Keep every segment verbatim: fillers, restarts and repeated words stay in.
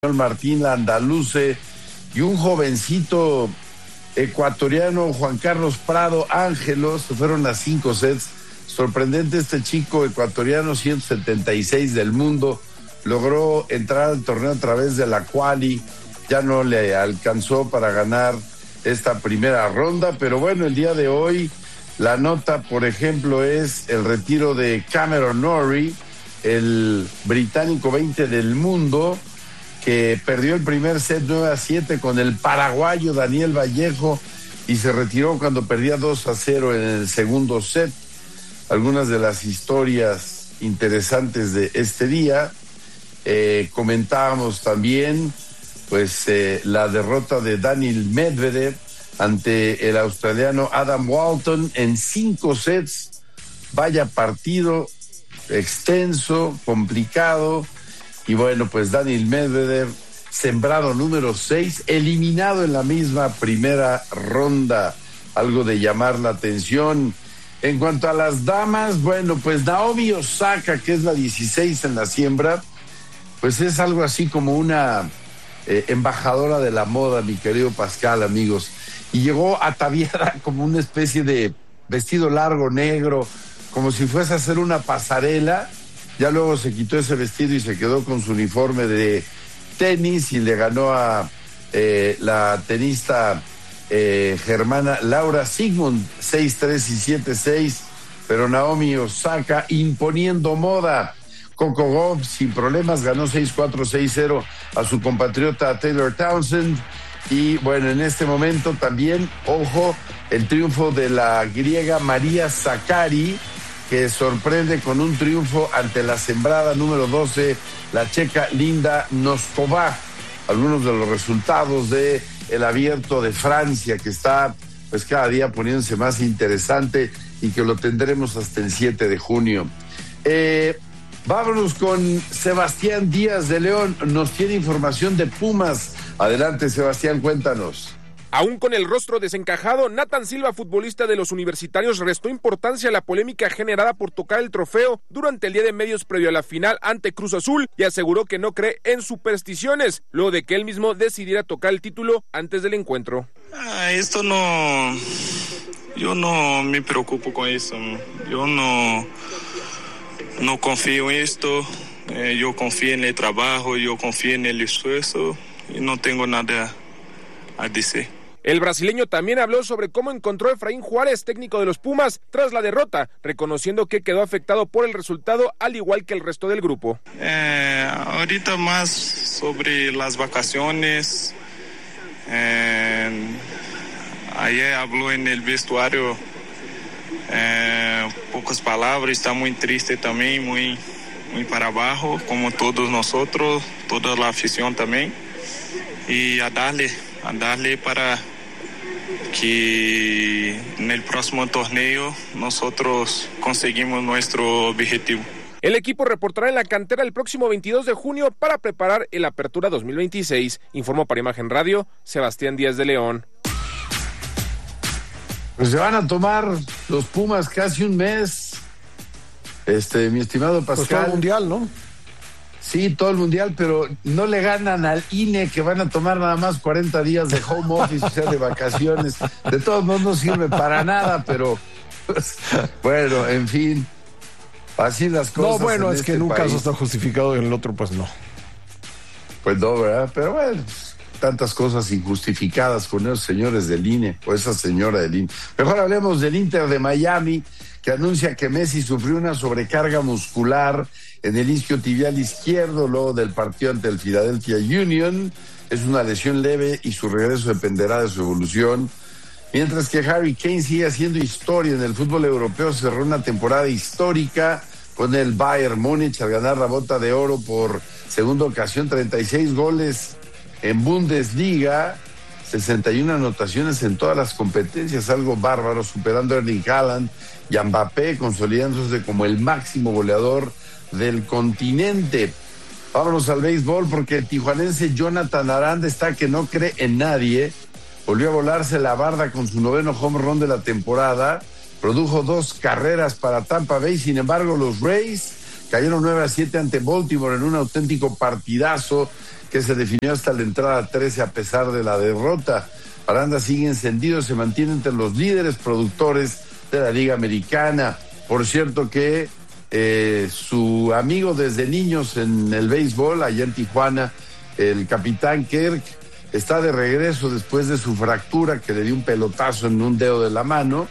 Martín Landaluce y un jovencito ecuatoriano, Juan Carlos Prado Ángelos, se fueron a cinco sets. Sorprendente este chico ecuatoriano, ciento setenta y seis del mundo, logró entrar al torneo a través de la quali, ya no le alcanzó para ganar esta primera ronda, pero bueno, el día de hoy la nota, por ejemplo, es el retiro de Cameron Norrie, el británico veinte del mundo, que perdió el primer set nueve a siete con el paraguayo Daniel Vallejo y se retiró cuando perdía dos a cero en el segundo set. Algunas de las historias interesantes de este día. Eh, comentábamos también pues eh, la derrota de Daniil Medvedev ante el australiano Adam Walton en cinco sets. Vaya partido extenso, complicado. Y bueno, pues Daniil Medvedev, sembrado número seis, eliminado en la misma primera ronda. Algo de llamar la atención. En cuanto a las damas, bueno, pues Naomi Osaka, que es la dieciséis en la siembra, pues es algo así como una eh, embajadora de la moda, mi querido Pascal, amigos. Y llegó ataviada como una especie de vestido largo negro, como si fuese a hacer una pasarela. Ya luego se quitó ese vestido y se quedó con su uniforme de tenis y le ganó a eh, la tenista eh, germana Laura Siegemund seis tres y siete seis, pero Naomi Osaka imponiendo moda. Coco Gauff sin problemas ganó seis cuatro, seis cero a su compatriota Taylor Townsend. Y bueno, en este momento también, ojo, el triunfo de la griega María Sakkari, que sorprende con un triunfo ante la sembrada número doce, la checa Linda Noskova. Algunos de los resultados de el Abierto de Francia, que está pues cada día poniéndose más interesante y que lo tendremos hasta el siete de junio. Eh, vámonos con Sebastián Díaz de León, nos tiene información de Pumas. Adelante, Sebastián, cuéntanos. Aún con el rostro desencajado, Nathan Silva, futbolista de los universitarios, restó importancia a la polémica generada por tocar el trofeo durante el día de medios previo a la final ante Cruz Azul y aseguró que no cree en supersticiones, luego de que él mismo decidiera tocar el título antes del encuentro. Ah, esto no... Yo no me preocupo con eso. Yo no, no confío en esto. Eh, yo confío en el trabajo, yo confío en el esfuerzo y no tengo nada a decir. El brasileño también habló sobre cómo encontró a Efraín Juárez, técnico de los Pumas, tras la derrota, reconociendo que quedó afectado por el resultado, al igual que el resto del grupo. Eh, ahorita más sobre las vacaciones. Eh, ayer habló en el vestuario eh, pocas palabras, está muy triste también, muy, muy para abajo, como todos nosotros, toda la afición también. Y a darle, a darle para que en el próximo torneo nosotros conseguimos nuestro objetivo. El equipo reportará en la cantera el próximo veintidós de junio para preparar el Apertura dos mil veintiséis. Informó para Imagen Radio, Sebastián Díaz de León. Pues se van a tomar los Pumas casi un mes, este, mi estimado Pascal. Pues todo el mundial, ¿no? Sí, todo el mundial, pero no le ganan al I N E, que van a tomar nada más cuarenta días de home office, o sea, de vacaciones. De todos modos no sirve para nada, pero pues, bueno, en fin, así las cosas. No, bueno, en es este que en un país. caso está justificado y en el otro pues no. Pues no, ¿verdad? Pero bueno, tantas cosas injustificadas con esos señores del I N E, o esa señora del I N E. Mejor hablemos del Inter de Miami, que anuncia que Messi sufrió una sobrecarga muscular en el isquio tibial izquierdo luego del partido ante el Philadelphia Union. Es una lesión leve y su regreso dependerá de su evolución. Mientras que Harry Kane sigue haciendo historia en el fútbol europeo, cerró una temporada histórica con el Bayern Múnich al ganar la Bota de Oro por segunda ocasión, treinta y seis goles en Bundesliga, sesenta y una anotaciones en todas las competencias, algo bárbaro, superando a Erling Haaland y a Mbappé, consolidándose como el máximo goleador del continente. Vámonos al béisbol, porque el tijuanense Jonathan Aranda está que no cree en nadie. Volvió a volarse la barda con su noveno home run de la temporada. Produjo dos carreras para Tampa Bay. Sin embargo, los Rays, cayeron nueve a siete ante Baltimore en un auténtico partidazo que se definió hasta la entrada trece a pesar de la derrota. Aranda sigue encendido, se mantiene entre los líderes productores de la Liga Americana. Por cierto que eh, su amigo desde niños en el béisbol, allá en Tijuana, el capitán Kirk, está de regreso después de su fractura que le dio un pelotazo en un dedo de la mano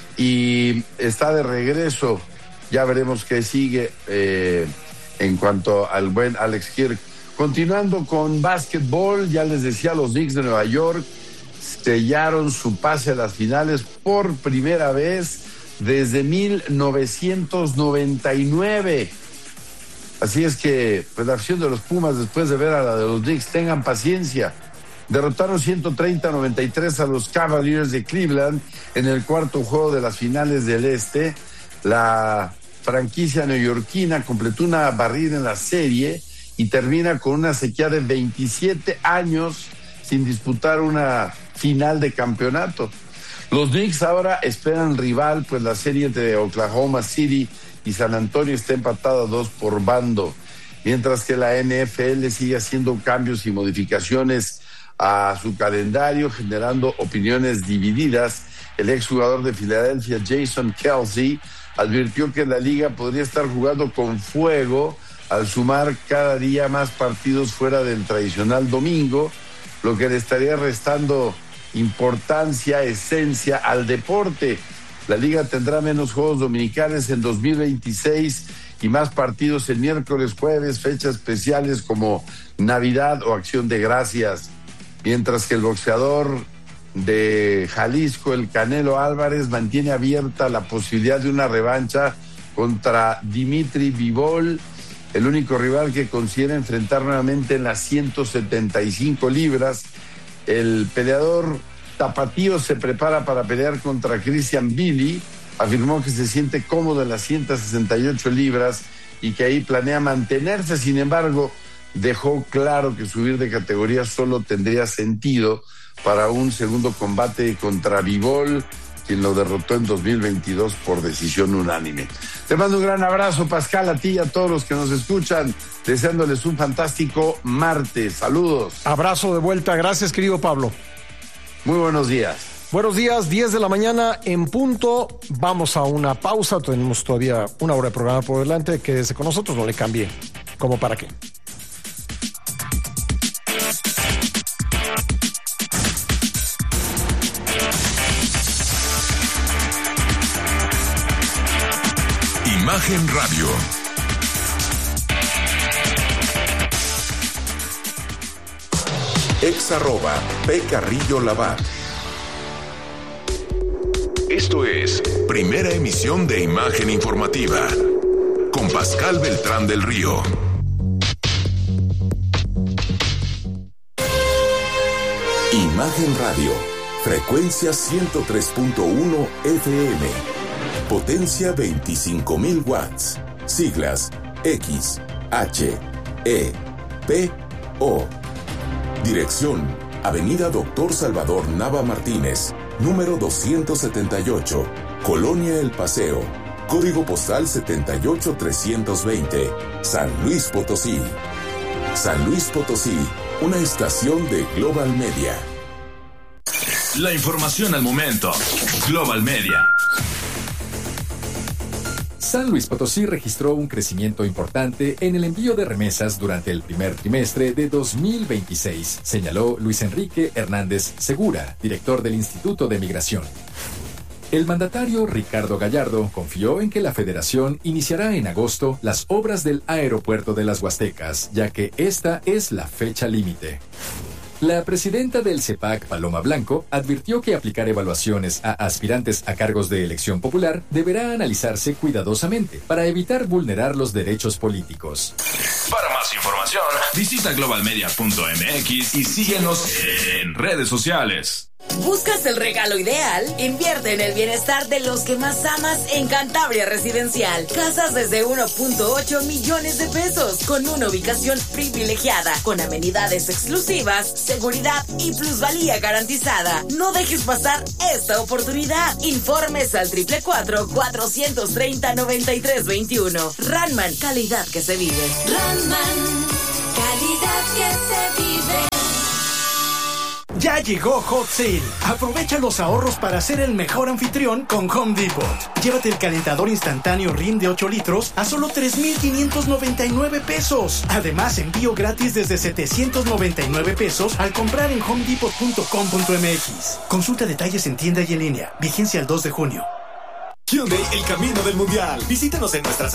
y está de regreso. Ya veremos qué sigue eh, en cuanto al buen Alex Kirk. Continuando con básquetbol, ya les decía, los Knicks de Nueva York sellaron su pase a las finales por primera vez desde mil novecientos noventa y nueve. Así es que, pues, la afición de los Pumas, después de ver a la de los Knicks, tengan paciencia. Derrotaron ciento treinta a noventa y tres a los Cavaliers de Cleveland en el cuarto juego de las finales del Este. La franquicia neoyorquina completó una barrida en la serie y termina con una sequía de veintisiete años sin disputar una final de campeonato. Los Knicks ahora esperan rival, pues la serie entre Oklahoma City y San Antonio está empatada dos por bando, mientras que la N F L sigue haciendo cambios y modificaciones a su calendario, generando opiniones divididas. El exjugador de Filadelfia, Jason Kelce, advirtió que la liga podría estar jugando con fuego al sumar cada día más partidos fuera del tradicional domingo, lo que le estaría restando importancia, esencia al deporte. La liga tendrá menos juegos dominicales en dos mil veintiséis y más partidos el miércoles, jueves, fechas especiales como Navidad o Acción de Gracias. Mientras que el boxeador de Jalisco, el Canelo Álvarez, mantiene abierta la posibilidad de una revancha contra Dimitri Bivol, el único rival que considera enfrentar nuevamente en las ciento setenta y cinco libras. El peleador tapatío se prepara para pelear contra Christian Billy. Afirmó que se siente cómodo en las ciento sesenta y ocho libras y que ahí planea mantenerse. Sin embargo, dejó claro que subir de categoría solo tendría sentido para un segundo combate contra Bivol, quien lo derrotó en dos mil veintidós por decisión unánime. Te mando un gran abrazo, Pascal, a ti y a todos los que nos escuchan, deseándoles un fantástico martes. Saludos. Abrazo de vuelta. Gracias, querido Pablo. Muy buenos días. Buenos días, diez de la mañana en punto. Vamos a una pausa. Tenemos todavía una hora de programa por delante. Quédese con nosotros, no le cambie. ¿Cómo para qué? Imagen Radio. Ex arroba P Carrillo Labat. Esto es Primera Emisión de Imagen Informativa con Pascal Beltrán del Río. Imagen Radio, frecuencia ciento tres punto uno F M, potencia veinticinco mil watts, siglas X, H, E, P, O. Dirección, Avenida Doctor Salvador Nava Martínez, número doscientos setenta y ocho, Colonia El Paseo, código postal setenta y ocho trescientos veinte, San Luis Potosí. San Luis Potosí, una estación de Global Media. La información al momento. Global Media. San Luis Potosí registró un crecimiento importante en el envío de remesas durante el primer trimestre de dos mil veintiséis, señaló Luis Enrique Hernández Segura, director del Instituto de Migración. El mandatario Ricardo Gallardo confió en que la Federación iniciará en agosto las obras del aeropuerto de las Huastecas, ya que esta es la fecha límite. La presidenta del CEPAC, Paloma Blanco, advirtió que aplicar evaluaciones a aspirantes a cargos de elección popular deberá analizarse cuidadosamente para evitar vulnerar los derechos políticos. Para más información, visita global media punto m x y síguenos en redes sociales. ¿Buscas el regalo ideal? Invierte en el bienestar de los que más amas en Cantabria Residencial. Casas desde uno punto ocho millones de pesos, con una ubicación privilegiada, con amenidades exclusivas, seguridad y plusvalía garantizada. No dejes pasar esta oportunidad. Informes al triple cuatro, cuatrocientos treinta, noventa y tres veintiuno. Ranman, calidad que se vive. Ranman, calidad que se vive. Ya llegó Hot Sale. Aprovecha los ahorros para ser el mejor anfitrión con Home Depot. Llévate el calentador instantáneo Rim de ocho litros a solo tres mil quinientos noventa y nueve pesos. Además, envío gratis desde setecientos noventa y nueve pesos al comprar en home depot punto com punto m x. Consulta detalles en tienda y en línea. Vigencia el dos de junio. Hyundai, el camino del mundial. Visítanos en nuestras